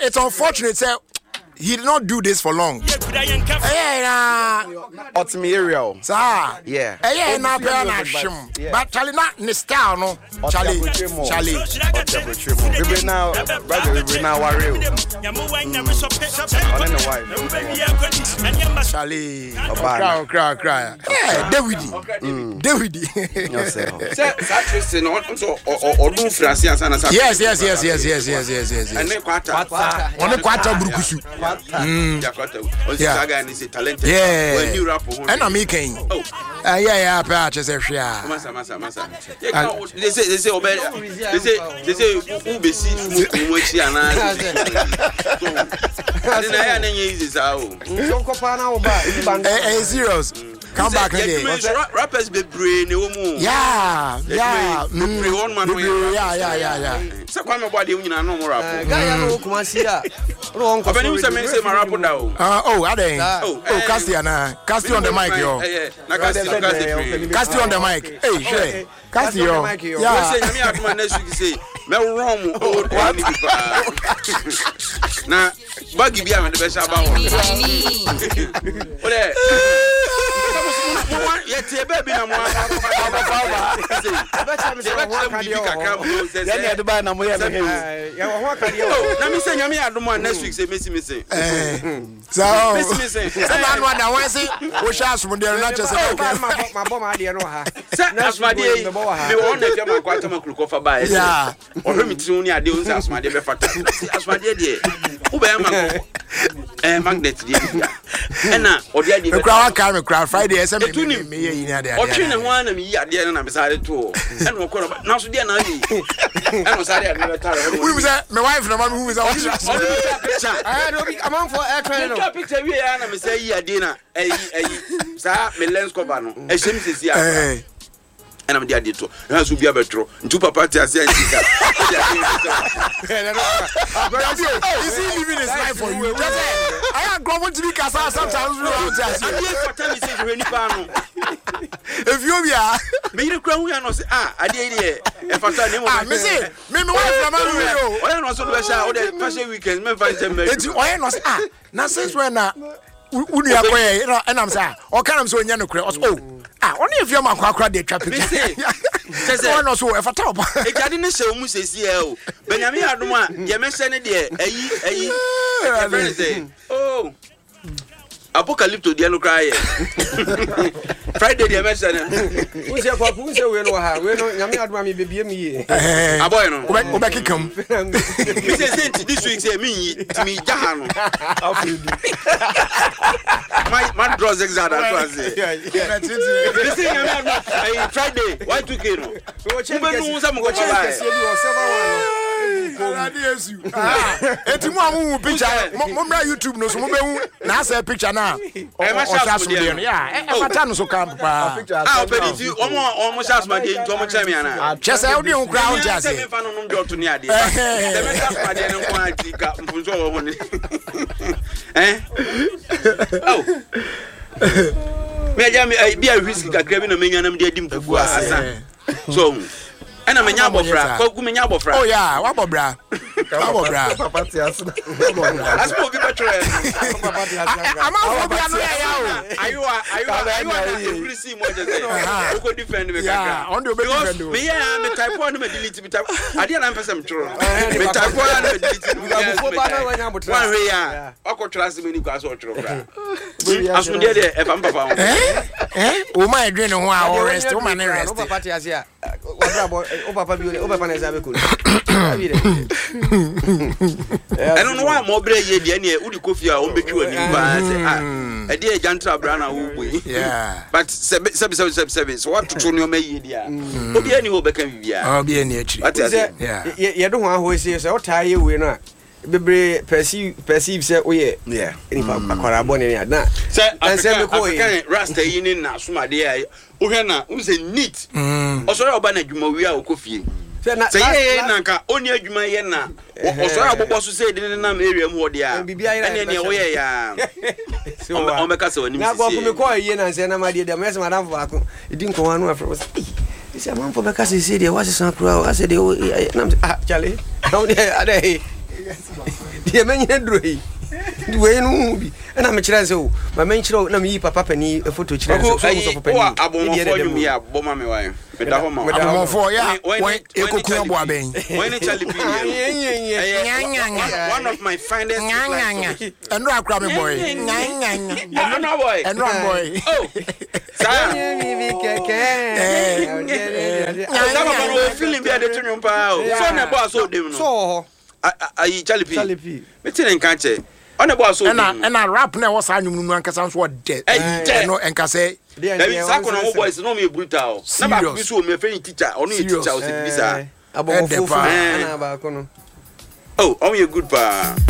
it's unfortunate say he did not do this for long. Aerial. Yeah. Na but Charlie not in style no. Charlie. We now worry. Charlie. Cry. Yeah, David. Yes. And I'm making. Yeah, patches every year. They say, who be see which serious. Come back again. Rappers be brain. Yeah. So come about you know more rap. Oh, are they? Casti on the mic, yo. Casti on the mic. Hey, Shay. Casti, yo. Yeah. Now, Buggy be on the best about magnet Friday me one me ya there na me sare to and no now so there na yi and no sare na me tare who say my wife na who is picture I don't be amount for air train no picture we ya na me say yi ade na sa me lens cover no e shem sisi ya and I'm the editor. Has to be a better. Two papa tia say is he living his life for you? I am going to be casa sometimes. If you are me the crown we are not I did here. If I tell you me say me wife na man we o. I no so be sha o the fashion weekend me find them. Enti o no say na since when na unu akoye and I'm say o kan am so nya no kre only if you are kwakwa dey trap it. Say no so e fata oba. E jade ne hye mu sesi e o. Benjamin Adom a ye me hye ne de ayi. Oh. Apocalypto dey no cry. Friday dey me hye ne. Who say papa who say we no ha. We no Nyame Adom me bebie me ye. Aboy no. Oba kikam. Me say this week say me yi me jaha no. My draws exact that was it. This thing Friday, why 2K no? Eti mu amu picture mo mra YouTube no so mo be hu na say picture na e ma sha so dey no yeah e fata no so camp pa obedi omo sha so dey nto mo chemi ana chese e odi hu kra hu chase se me fa no no do to ni ade se me sha so dey no kwa ati ka mpunzo wo ho ni oh me ja me bia whisky kakra bi no me nyanam de adim fufu asa so ana menya abofra ko menya abofra oh yeah wa bobra papa ti asuna aspo bi betro papa ti asuna ama fo bia no ya o ayu every see mo je o ko defend me kakra yeah on do be defend o me ya me type one me delete me type ade na mpesem tro me type one na delete me fo ba na wanya botra one we ya okotra se me ni kwa so tro kra asmo de e fa papa o ma edwe ne ho a o rest o ma ne rest papa ti asia o papa bi o papa na za be ko I don't know why more bread ye de na udi kofi a o betwi ani ba say e de jantra bra na wo boy yeah but 7 so what to no me ye dia obi ani ho beka bibia obi ani achi yeah ye do ho aho say o taa ye we no a bebre perceive say o ye yeah ni pa akwara bone ni na say African rasta yi ni na somade ai o hwe na o say neat o so oba na dwuma wi a o kofie say ye na nka oni adwuma ye na o so abobọ so say de na area mu ode a ene ne o ye ya o meka se wani na go ko me ko ye na say na ma de dem yes madam for ako idi nko anu afro say man for beka say de wa se san kura o say de na Charlie how de ade deɛ mɛnyɛ duro yi di wei no bi ɛna mekyerɛ sɛ o ma menkyerɛ na meyi papa pani photo kyerɛ sɛ so pani abomofo nnwum ya boma me wan meda ho ma abomofo ya ekoku abo aben when Charlie P one of my finest endo akra me boy no boy oh mi keke no feeling be dey tunum pa o so na boss so dem no so ayi Charlie P me tin nkan che on the boss so na rap na was anyum nu ankasa so de no enkase David Sakono mo boys no me brutal na ba bi so me friend teacher onu e teacher o se bisa abofo na ba kono oh on you good pa